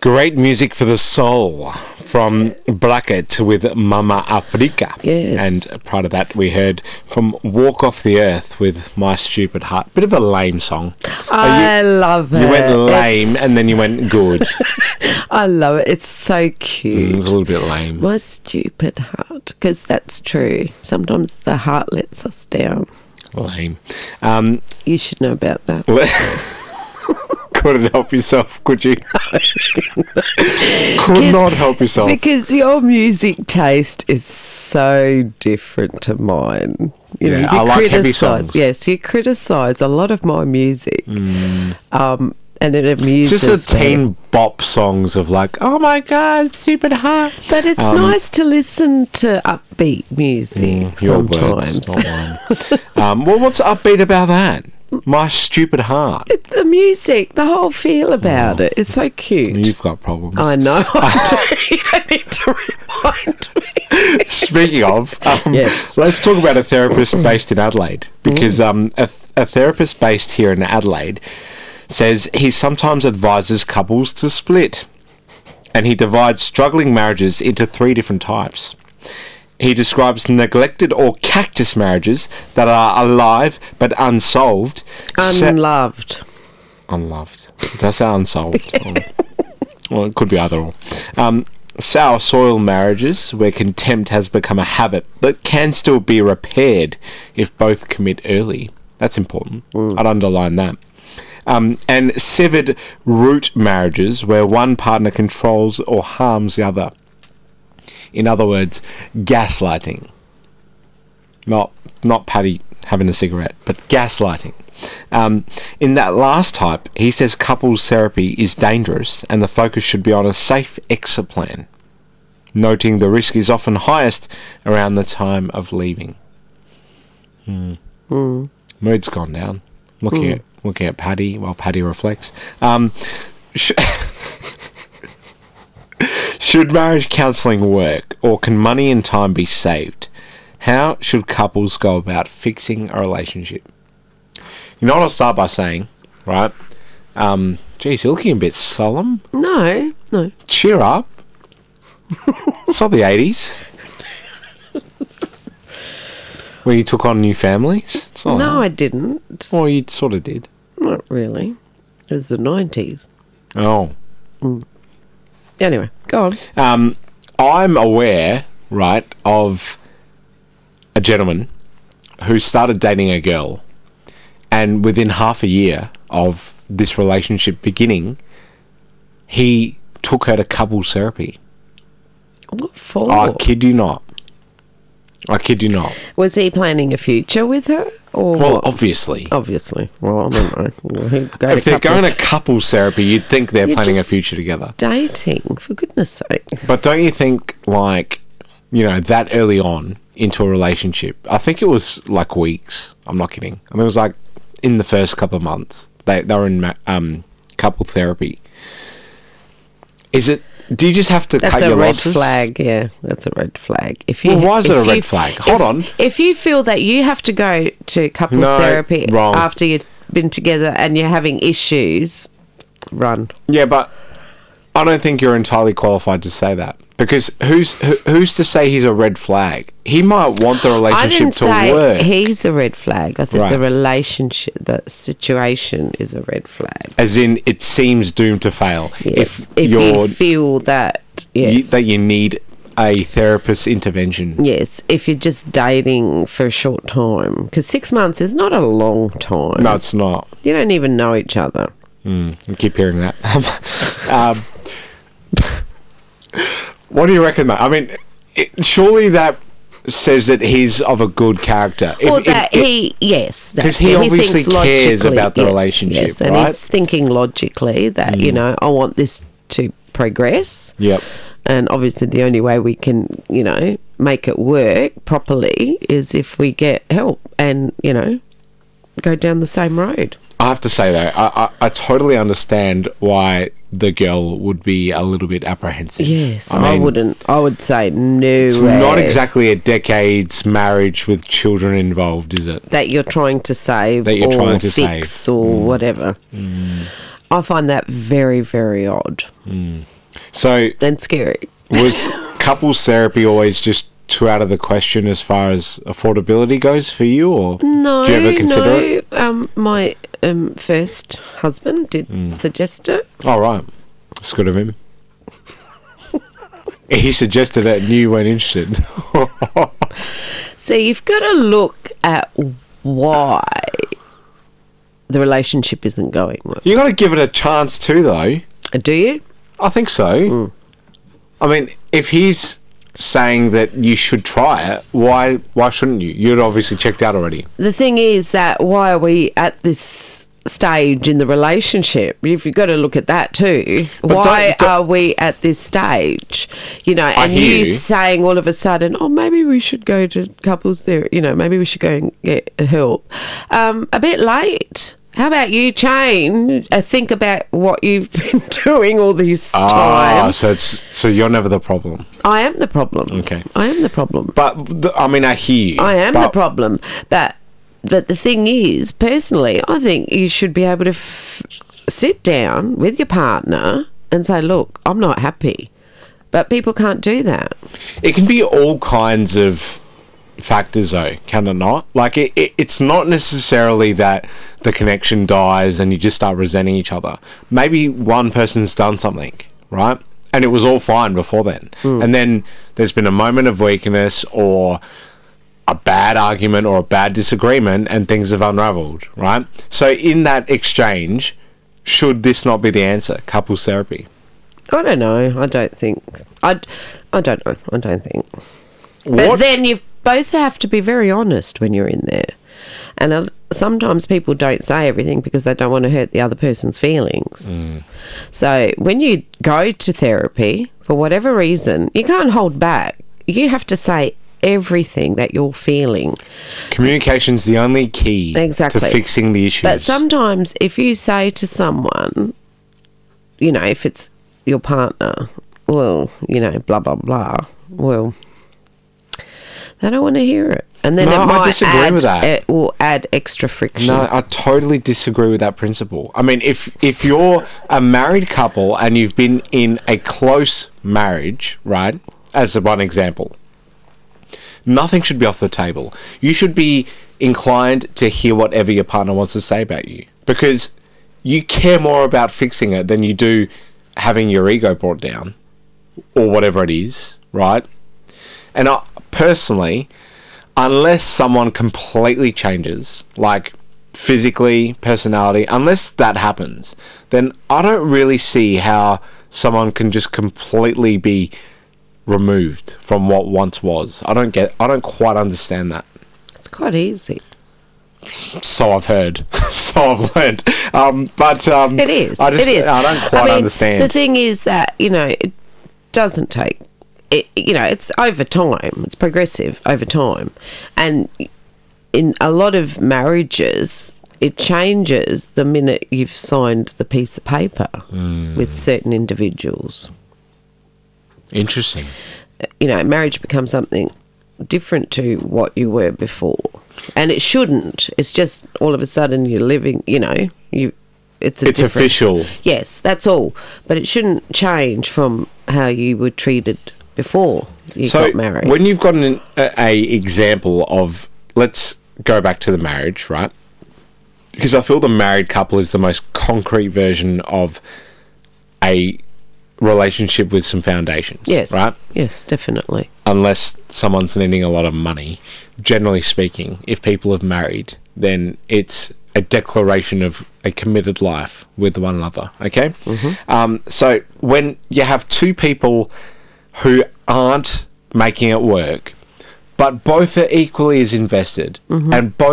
Great music for the soul from Bracket with Mama Africa. Yes. And part of that we heard from Walk Off the Earth with My Stupid Heart. Bit of a lame song. I love it. You went lame and then you went good. I love it. It's so cute. It's a little bit lame. My stupid heart. Because that's true. Sometimes the heart lets us down. Lame. You should know about that. Couldn't help yourself, could you? Could not help yourself. Because your music taste is so different to mine. You I like heavy songs. Yes, you criticise a lot of my music. And it amuses It's just the me. teen bop songs of like, oh my God, stupid heart. But it's nice to listen to upbeat music Your sometimes. words, not mine. Well, what's upbeat about that? My Stupid Heart. The music, the whole feel about it. It's so cute. You've got problems. I know. I do. You don't need to remind me. Speaking of, Yes. let's talk about a therapist based in Adelaide. Because a therapist based here in Adelaide says he sometimes advises couples to split. And he divides struggling marriages into 3 different types. He describes neglected or cactus marriages that are alive but unsolved. Unloved. Unloved. It does say unsolved. Well, it could be either or. Sour soil marriages where contempt has become a habit but can still be repaired if both commit early. That's important. I'd underline that. And severed root marriages where one partner controls or harms the other. In other words, gaslighting. Not Paddy having a cigarette, but gaslighting. In that last type, he says couples therapy is dangerous and the focus should be on a safe exit plan, noting the risk is often highest around the time of leaving. Mood's gone down. Looking at Paddy while Paddy reflects. Should marriage counselling work, or can money and time be saved? How should couples go about fixing a relationship? You know what I'll start by saying, right? Geez, you're looking a bit solemn. No. Cheer up. It's not the 80s. Where you took on new families? It's not No, that. I didn't. Well, you sort of did. Not really. It was the 90s. Oh. Anyway, go on. I'm aware, right, of a gentleman who started dating a girl, and within half a year of this relationship beginning, he took her to couples therapy. What for? I kid you not. Was he planning a future with her? Or Well, what? Obviously. Obviously. Well, I don't know. Well, he'd go If to they're going couples to couples therapy, you'd think they're You're planning a just- future together. dating, for goodness sake. But don't you think, like, that early on into a relationship, I think it was like weeks. I'm not kidding. I mean, it was like in the first couple of months. They were in couple therapy. Do you just have to That's cut a your red losses? flag, yeah. That's a red flag. Well, why is it a red flag? Hold on. If you feel that you have to go to couples No, therapy wrong. after you've been together and you're having issues, run. Yeah, but I don't think you're entirely qualified to say that. Because who's to say he's a red flag? He might want the I relationship didn't to say work. he's a red flag. I said Right. the relationship, the situation is a red flag. As in, it seems doomed to fail. Yes. If you you're feel that, yes. that you need a therapist's intervention. Yes, if you're just dating for a short time. Because 6 months is not a long time. No, it's not. You don't even know each other. I keep hearing that. What do you reckon, mate? I mean, surely that says that he's of a good character. Yes. Because he obviously thinks cares logically, about the yes, relationship, yes, and right? he's thinking logically that, I want this to progress. Yep. And obviously the only way we can, make it work properly is if we get help and, go down the same road. I have to say, though, I totally understand why the girl would be a little bit apprehensive. Yes, I mean, wouldn't. I would say no. It's not exactly a decade's marriage with children involved, is it? That you're trying to save That you're or trying to fix save. or whatever. I find that very, very odd. So and scary. was couples therapy always just too out of the question as far as affordability goes for you, or No, do you ever consider it? My first husband did suggest it. Oh, right. It's good of him. He suggested it and you weren't interested. So you've got to look at why the relationship isn't going well. You got to give it a chance too, though. Do you? I think so. I mean, if he's saying that you should try it, why shouldn't you? You'd obviously checked out already. The thing is that why are we at this stage in the relationship? You've got to look at that too. But why don't- are we at this stage? You know, and hear you you. saying all of a sudden, oh, maybe we should go to couples there. You know, maybe we should go and get help. A bit late. How about you change? Think about what you've been doing all this time. So you're never the problem. I am the problem. Okay. I am the problem. But I mean, I hear you. I am the but- problem. But the thing is, personally, I think you should be able to sit down with your partner and say, look, I'm not happy. But people can't do that. It can be all kinds of factors, though, can it not? Like, it's not necessarily that the connection dies and you just start resenting each other. Maybe one person's done something, right? And it was all fine before then. And then there's been a moment of weakness or a bad argument or a bad disagreement and things have unraveled, right? So in that exchange, should this not be the answer? Couples therapy. I don't know. I don't think. I don't know. I don't think. But What? then you both have to be very honest when you're in there. And sometimes people don't say everything because they don't want to hurt the other person's feelings. So when you go to therapy, for whatever reason, you can't hold back. You have to say everything that you're feeling. Communication's the only key Exactly. to fixing the issues. But sometimes if you say to someone, you know, if it's your partner, well, you know, blah, blah, blah, well, they don't want to hear it. And then No, it I might disagree with that. It will add extra friction. No, I totally disagree with that principle. I mean, if you're a married couple and you've been in a close marriage, right, as one example, nothing should be off the table. You should be inclined to hear whatever your partner wants to say about you because you care more about fixing it than you do having your ego brought down or whatever it is, right? And I, personally, unless someone completely changes, like physically, personality, unless that happens, then I don't really see how someone can just completely be removed from what once was. I don't quite understand that. It's quite easy. So I've heard. So I've learned. But It is. I don't quite understand. The thing is that, you know, it doesn't take... you know, it's over time. It's progressive over time. And in a lot of marriages, it changes the minute you've signed the piece of paper with certain individuals. Interesting. You know, marriage becomes something different to what you were before. And it shouldn't. It's just all of a sudden you're living, you know, it's official. Yes, that's all. But it shouldn't change from how you were treated before you got married. When you've got a example of, let's go back to the marriage, right? Because I feel the married couple is the most concrete version of a relationship with some foundations. Yes. Right? Yes, definitely. Unless someone's needing a lot of money. Generally speaking, if people have married, then it's a declaration of a committed life with one another. Okay? So when you have two people who aren't making it work, but both are equally as invested and both